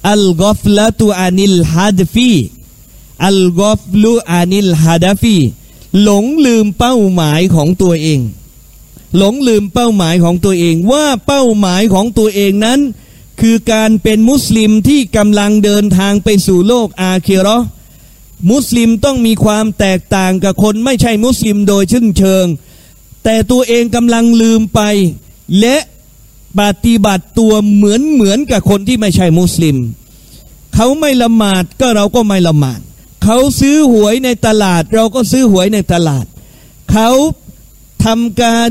อัลกอฟละตุอานิลฮัดฟีอัลกอฟลุอานิลฮัดฟีหลงลืมเป้าหมายของตัวเองหลงลืมเป้าหมายของตัวเองว่าเป้าหมายของตัวเองนั้นคือการเป็นมุสลิมที่กำลังเดินทางไปสู่โลกอาคิเราะห์มุสลิมต้องมีความแตกต่างกับคนไม่ใช่มุสลิมโดยสิ้นเชิงแต่ตัวเองกำลังลืมไปและปฏิบัติตัวเหมือนกับคนที่ไม่ใช่มุสลิมเขาไม่ละหมาดก็เราก็ไม่ละหมาดเขาซื้อหวยในตลาดเราก็ซื้อหวยในตลาดเขาทำการ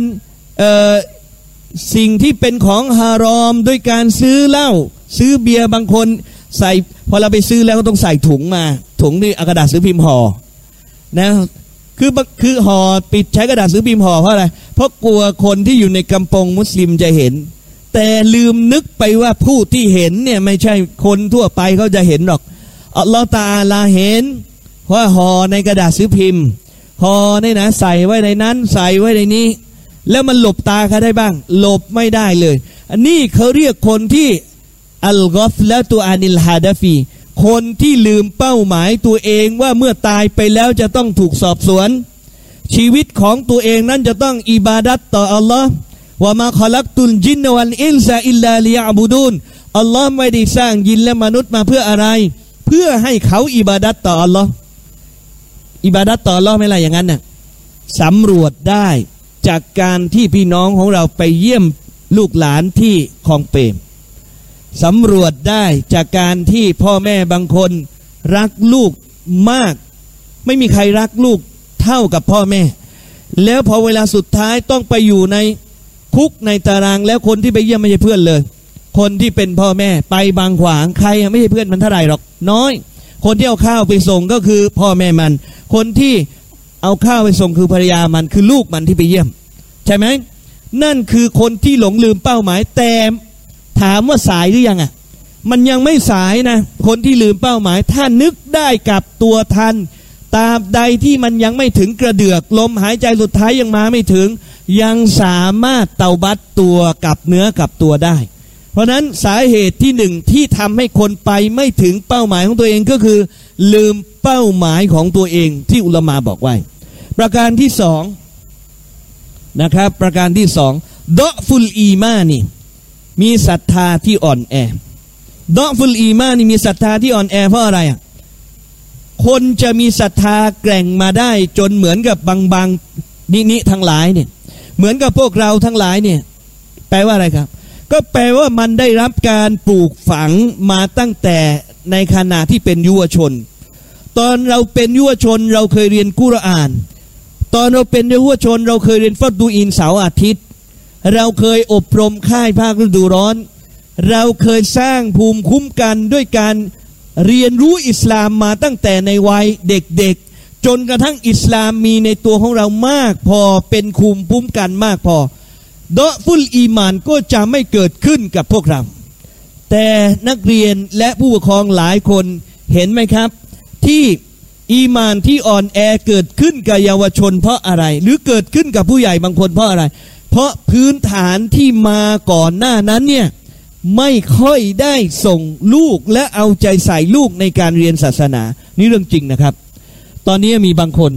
สิ่งที่เป็นของฮารอมด้วยการซื้อเหล้าซื้อเบียร์บางคนใส่พอเราไปซื้อแล้วก็ต้องใส่ถุงมาถุงนี่กระดาษซื้อพิมพ์ห่อนะคือห่อปิดใช้กระดาษซื้อพิมพ์ห่อเพราะอะไรเพราะกลัวคนที่อยู่ในกำปงมุสลิมจะเห็นแต่ลืมนึกไปว่าผู้ที่เห็นเนี่ยไม่ใช่คนทั่วไปเขาจะเห็นหรอกอัลลอฮฺตะอาลาเห็นว่าห่อในกระดาษซื้อพิมพ์ห่อนี่นะใส่ไว้ในนั้นใส่ไว้ในนี้แล้วมันหลบตาเขาได้บ้างหลบไม่ได้เลยอันนี้เขาเรียกคนที่อัลกอฟละตุอานิลฮาดาฟีคนที่ลืมเป้าหมายตัวเองว่าเมื่อตายไปแล้วจะต้องถูกสอบสวนชีวิตของตัวเองนั้นจะต้องอิบาดัตต่ออัลลอฮ์ว่ามาขลักตุลจินวัลอินซาอิลลาลิยะบูดูนอัลลอฮ์ไม่ได้สร้างยินและมนุษย์มาเพื่ออะไรเพื่อให้เขาอิบาดัตต่ออัลลอฮ์อิบาดัตต่ออัลลอฮ์ไม่ไรอย่างนั้นน่ะสำรวจได้จากการที่พี่น้องของเราไปเยี่ยมลูกหลานที่คลองเปรมสำรวจได้จากการที่พ่อแม่บางคนรักลูกมากไม่มีใครรักลูกเท่ากับพ่อแม่แล้วพอเวลาสุดท้ายต้องไปอยู่ในคุกในตารางแล้วคนที่ไปเยี่ยมไม่ใช่เพื่อนเลยคนที่เป็นพ่อแม่ไปบางขวางใครไม่ใช่เพื่อนมันเท่าไหร่หรอกน้อยคนที่เอาข้าวไปส่งก็คือพ่อแม่มันคนที่เอาข้าวไปส่งคือภรรยามันคือลูกมันที่ไปเยี่ยมใช่ไหมนั่นคือคนที่หลงลืมเป้าหมายแต่ถามว่าสายหรือยังอ่ะมันยังไม่สายนะคนที่ลืมเป้าหมายถ้านึกได้กับตัวทันตราบใดที่มันยังไม่ถึงกระเดือกลมหายใจสุดท้ายยังมาไม่ถึงยังสามารถเตาบัตตัวกับเนื้อกับตัวได้เพราะนั้นสาเหตุที่หนึ่งที่ทำให้คนไปไม่ถึงเป้าหมายของตัวเองก็คือลืมเป้าหมายของตัวเองที่อุลามะบอกไว้ประการที่สองนะครับประการที่สองดอฟุลอีมานีมีศรัทธาที่อ่อนแอดอฟุลอีมานีมีศรัทธาที่อ่อนแอเพราะอะไรอ่ะคนจะมีศรัทธาแกร่งมาได้จนเหมือนกับบางนิทั้งหลายเนี่ยเหมือนกับพวกเราทั้งหลายเนี่ยแปลว่าอะไรครับก็แปลว่ามันได้รับการปลูกฝังมาตั้งแต่ในขณะที่เป็นยุวชนตอนเราเป็นยุวชนเราเคยเรียนกุรอานตอนเราเป็นยุวชนเราเคยเรียนฟัดดูอินเสาร์อาทิตย์เราเคยอบรมค่ายภาคฤดูร้อนเราเคยสร้างภูมิคุ้มกันด้วยการเรียนรู้อิสลามมาตั้งแต่ในวัยเด็กๆจนกระทั่งอิสลามมีในตัวของเรามากพอเป็นภูมิคุ้มกันมากพอดอฟุลอีมานก็จะไม่เกิดขึ้นกับพวกเราแต่นักเรียนและผู้ปกครองหลายคนเห็นไหมครับที่อีมานที่อ่อนแอเกิดขึ้นกับเยาวชนเพราะอะไรหรือเกิดขึ้นกับผู้ใหญ่บางคนเพราะอะไรเพราะพื้นฐานที่มาก่อนหน้านั้นเนี่ยไม่ค่อยได้ส่งลูกและเอาใจใส่ลูกในการเรียนศาสนานี่เรื่องจริงนะครับตอนนี้มีบางคน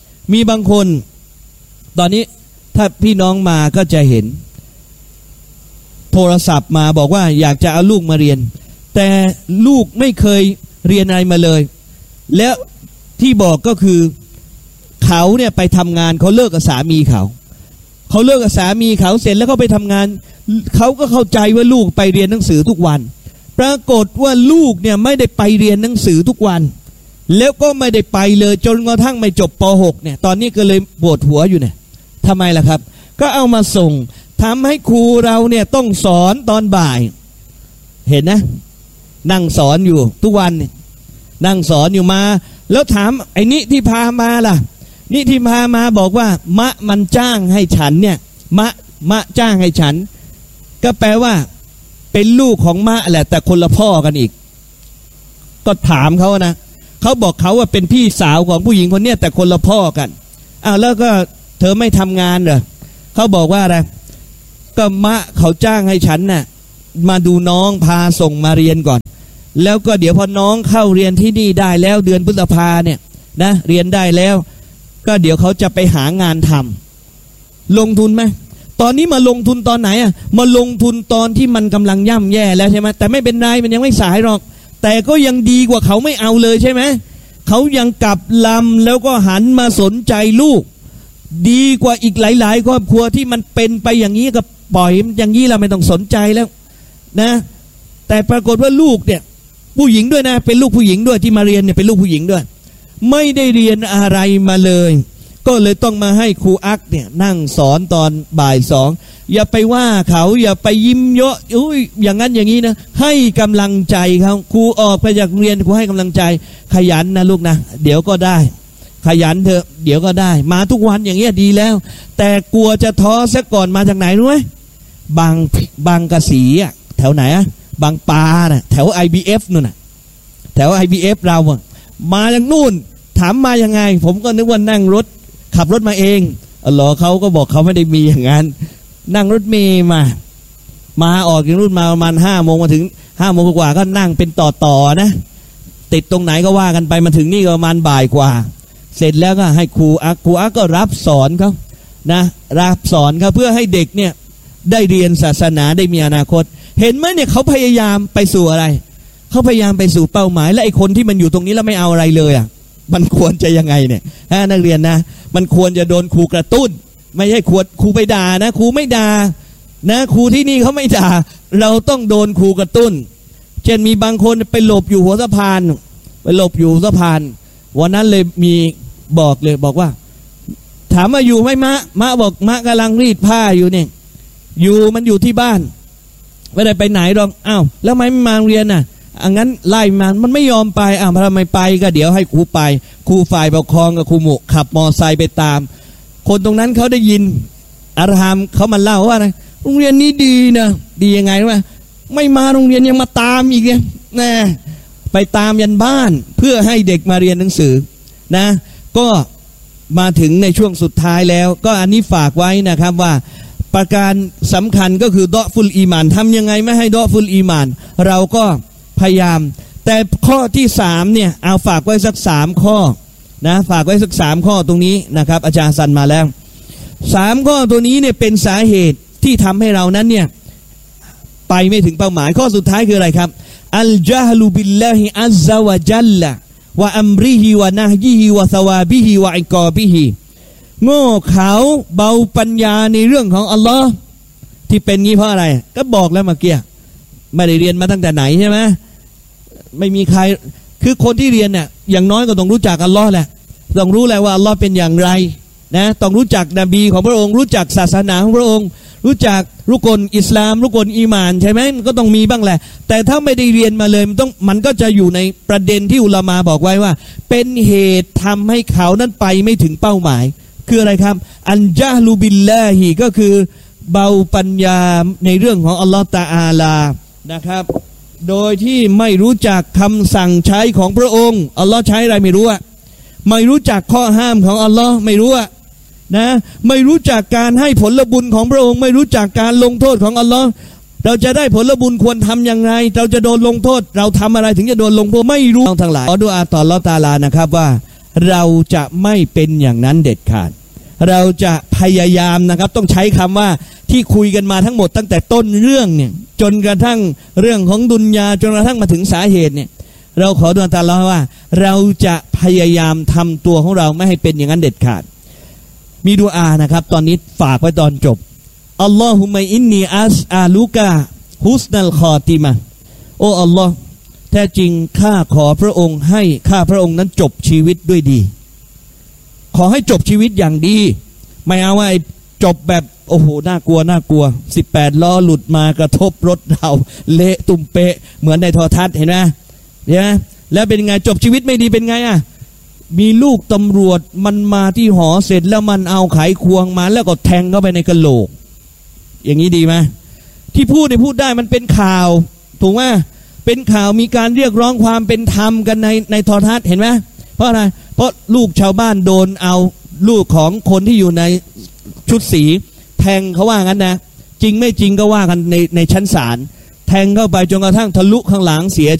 ตอนนี้ถ้าพี่น้องมาก็จะเห็นโทรศัพท์มาบอกว่าอยากจะเอาลูกมาเรียนแต่ลูกไม่เคยเรียนอะไรมาเลยแล้วที่บอกก็คือเขาเนี่ยไปทำงานเขาเลิกกับสามีเขาเลิกกับสามีเขาเสร็จแล้วก็ไปทำงานเขาก็เข้าใจว่าลูกไปเรียนหนังสือทุกวันปรากฏว่าลูกเนี่ยไม่ได้ไปเรียนหนังสือทุกวันแล้วก็ไม่ได้ไปเลยจนกระทั่งไม่จบป .6 เนี่ยตอนนี้ก็เลยปวดหัวอยู่เนี่ยทำไมล่ะครับก็เอามาส่งทำให้ครูเราเนี่ยต้องสอนตอนบ่ายเห็นนะนั่งสอนอยู่ทุกวันนั่งสอนอยู่มาแล้วถามไอ้นี่ที่พามาล่ะนี่ที่พามาบอกว่ามะมันจ้างให้ฉันเนี่ยมะจ้างให้ฉันก็แปลว่าเป็นลูกของมะแหละแต่คนละพ่อกันอีกก็ถามเขานะเขาบอกเขาว่าเป็นพี่สาวของผู้หญิงคนเนี้ยแต่คนละพ่อกันอ้าวแล้วก็เธอไม่ทำงานเหรอเขาบอกว่าอะไรก็มะเขาจ้างให้ฉันน่ะมาดูน้องพาส่งมาเรียนก่อนแล้วก็เดี๋ยวพอน้องเข้าเรียนที่นี่ได้แล้วเดือนพฤษภาเนี่ยนะเรียนได้แล้วก็เดี๋ยวเขาจะไปหางานทำลงทุนไหมตอนนี้มาลงทุนตอนไหนอ่ะมาลงทุนตอนที่มันกำลังย่ำแย่แล้วใช่ไหมแต่ไม่เป็นไรมันยังไม่สายหรอกแต่ก็ยังดีกว่าเขาไม่เอาเลยใช่ไหมเขายังกลับลำแล้วก็หันมาสนใจลูกดีกว่าอีกหลายๆครอบครัวที่มันเป็นไปอย่างนี้ก็ปล่อยอย่างนี้เราไม่ต้องสนใจแล้วนะแต่ปรากฏว่าลูกเนี่ยผู้หญิงด้วยนะเป็นลูกผู้หญิงด้วยที่มาเรียนเนี่ยเป็นลูกผู้หญิงด้วยไม่ได้เรียนอะไรมาเลยก็เลยต้องมาให้ครูอักเนี่ยนั่งสอนตอนบ่ายสองอย่าไปว่าเขาอย่าไปยิ้มเยอะอุ้ยอย่างนั้นอย่างนี้นะให้กำลังใจเขาครูออกไปจากเรียนครูให้กำลังใจขยันนะลูกนะเดี๋ยวก็ได้ขยันเถอะเดี๋ยวก็ได้มาทุกวันอย่างเงี้ยดีแล้วแต่กลัวจะท้อซะก่อนมาจากไหนรู้ไหมบางกะสีอ่ะแถวไหนอ่ะบางปลาน่ะแถว IBF นู่นน่ะแถว IBF เราอ่ะมาจากนู่นถามมายังไงผมก็นึกว่านั่งรถขับรถมาเองเหรอเขาก็บอกเขาไม่ได้มีอย่างนั้นนั่งรถเมย์มาออกจากนู่นมาประมาณ5 โมงมาถึง5 โมงกว่าก็นั่งเป็นต่อนะติดตรงไหนก็ว่ากันไปมาถึงนี่ก็ประมาณบ่ายกว่าเสร็จแล้วก็ให้ครูอักก็รับสอนเขานะรับสอนเขาเพื่อให้เด็กเนี่ยได้เรียนศาสนาได้มีอนาคตเห็นไหมเนี่ยเขาพยายามไปสู่อะไรเขาพยายามไปสู่เป้าหมายและไอ้คนที่มันอยู่ตรงนี้แล้วไม่เอาอะไรเลยอ่ะมันควรจะยังไงเนี่ยนักเรียนนะมันควรจะโดนครูกระตุ้นไม่ใช่ครูไปด่านะครูไม่ด่านะครูที่นี่เขาไม่ด่าเราต้องโดนครูกระตุ้นเช่นมีบางคนไปหลบอยู่หัวสะพานไปหลบอยู่สะพานวันนั้นเลยมีบอกว่าถามว่าอยู่ไหมมะบอกมะกำลังรีดผ้าอยู่เนี่ยมันอยู่ที่บ้านไม่ได้ไปไหนหรอกอ้าวแล้วไม่มาเรียนน่ะงั้นไล่มันไม่ยอมไปทำไมไปก็เดี๋ยวให้ครูไปครูฝ่ายปกครองกับครูหมู่ขับมอไซค์ไปตามคนตรงนั้นเขาได้ยินอารามเขามาเล่าว่าอะไรโรงเรียนนี้ดีนะดียังไงรู้ไหมไม่มาโรงเรียนยังมาตามอีกเนี่ยนะไปตามยันบ้านเพื่อให้เด็กมาเรียนหนังสือนะก็มาถึงในช่วงสุดท้ายแล้วก็อันนี้ฝากไว้นะครับว่าประการสำคัญก็คือดอฟุลอีมานทำยังไงไม่ให้ดอฟุลอีมานเราก็พยายามแต่ข้อที่3เนี่ยเอาฝากไว้สัก3ข้อนะฝากไว้สัก3ข้อตรงนี้นะครับอาจารย์สันมาแล้ว3ข้อตัวนี้เนี่ยเป็นสาเหตุที่ทำให้เรานั้นเนี่ยไปไม่ถึงเป้าหมายข้อสุดท้ายคืออะไรครับอัลญะฮลุบิลลาฮิอัซซะวะจัลละวะอัมริฮิวะนะฮยิฮิวะซะวาบิฮิวะอิกอบิฮิโง่เขาเบาปัญญาในเรื่องของอัลลอฮ์ที่เป็นงี้เพราะอะไรก็บอกแล้วเมื่อกี้ไม่ได้เรียนมาตั้งแต่ไหนใช่ไหมไม่มีใครคือคนที่เรียนเนี่ยอย่างน้อยก็ต้องรู้จักอัลลอฮ์แหละต้องรู้แหละว่าอัลลอฮ์เป็นอย่างไรนะต้องรู้จักนบีของพระองค์รู้จักศาสนาของพระองค์รู้จักรุกลอิสลามรุกลอีหม่านใช่ไหมมันก็ต้องมีบ้างแหละแต่ถ้าไม่ได้เรียนมาเลยมันก็จะอยู่ในประเด็นที่อุลามะบอกไว้ว่าเป็นเหตุทำให้เขานั้นไปไม่ถึงเป้าหมายคืออะไรครับอันญะลูบิลลาฮิก็คือเบาปัญญาในเรื่องของอัลลอฮฺตะอาลานะครับโดยที่ไม่รู้จักคำสั่งใช้ของพระองค์อัลลอฮ์ใช้อะไรไม่รู้อะไม่รู้จักข้อห้ามของอัลลอฮ์ไม่รู้อะนะไม่รู้จักการให้ผลบุญของพระองค์ไม่รู้จักการลงโทษของอัลลอฮ์เราจะได้ผลบุญควรทำอย่างไรเราจะโดนลงโทษเราทำอะไรถึงจะโดนลงโทษไม่รู้ทั้งหลายขอดุอาต่ออัลลอฮ์ตะอาลานะครับว่าเราจะไม่เป็นอย่างนั้นเด็ดขาดเราจะพยายามนะครับต้องใช้คำว่าที่คุยกันมาทั้งหมดตั้งแต่ต้นเรื่องเนี่ยจนกระทั่งเรื่องของดุนยาจนกระทั่งมาถึงสาเหตุเนี่ยเราขอดุอาต่ออัลเลาะห์ว่าเราจะพยายามทำตัวของเราไม่ให้เป็นอย่างนั้นเด็ดขาดมีดุอานะครับตอนนี้ฝากไว้ตอนจบอัลลอฮุมะอินนีอัสอาลุกะฮุสนัลคอติมะโอ้อัลลอฮ์แท้จริงข้าขอพระองค์ให้ข้าพระองค์นั้นจบชีวิตด้วยดีขอให้จบชีวิตอย่างดีไม่เอาว่าจบแบบโอ้โหน่ากลัว18 ล้อหลุดมากระทบรถเราเละตุ่มเปะเหมือนในโทรทัศน์เห็นไหมเนี่ยแล้วเป็นไงจบชีวิตไม่ดีเป็นไงอ่ะมีลูกตำรวจมันมาที่หอเสร็จแล้วมันเอาไขควงมาแล้วก็แทงเข้าไปในกะโหลกอย่างนี้ดีไหมที่พูดได้มันเป็นข่าวถูกไหมเป็นข่าวมีการเรียกร้องความเป็นธรรมกันในโทรทัศน์เห็นไหมเพราะอะไรเพราะลูกชาวบ้านโดนเอาลูกของคนที่อยู่ในชุดสีแทงเขาว่างั้นนะจริงไม่จริงก็ว่ากันในชั้นศาลแทงเข้าไปจนกระทั่งทะลุข้างหลังเสีย